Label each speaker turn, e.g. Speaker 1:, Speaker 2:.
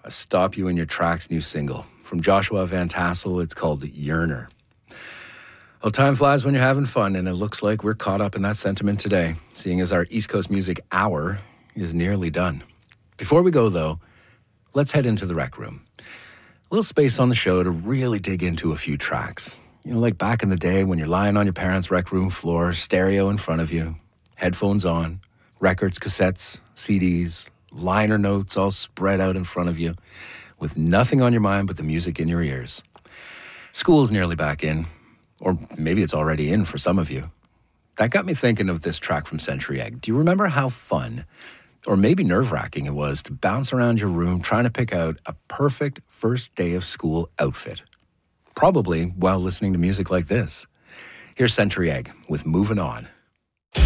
Speaker 1: a Stop You in Your Tracks new single. From Joshua Van Tassel, it's called Yearner. Well, time flies when you're having fun, and it looks like we're caught up in that sentiment today, seeing as our East Coast Music Hour is nearly done. Before we go, though, let's head into the rec room. A little space on the show to really dig into a few tracks. You know, like back in the day when you're lying on your parents' rec room floor, stereo in front of you, headphones on, records, cassettes, CDs, liner notes all spread out in front of you, with nothing on your mind but the music in your ears. School's nearly back in, or maybe it's already in for some of you. That got me thinking of this track from Century Egg. Do you remember how fun, or maybe nerve-wracking it was to bounce around your room trying to pick out a perfect first day of school outfit? Probably while listening to music like this. Here's Century Egg with Moving On.